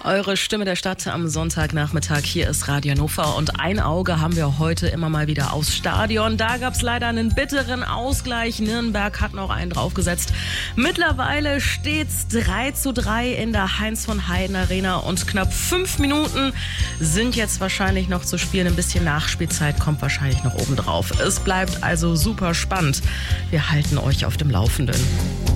Eure Stimme der Stadt am Sonntagnachmittag. Hier ist Radio Hannover und ein Auge haben wir heute immer mal wieder aufs Stadion. Da gab es leider einen bitteren Ausgleich. Nürnberg hat noch einen draufgesetzt. Mittlerweile steht's 3:3 in der Heinz-von-Heiden-Arena und knapp 5 Minuten sind jetzt wahrscheinlich noch zu spielen. Ein bisschen Nachspielzeit kommt wahrscheinlich noch oben drauf. Es bleibt also super spannend. Wir halten euch auf dem Laufenden.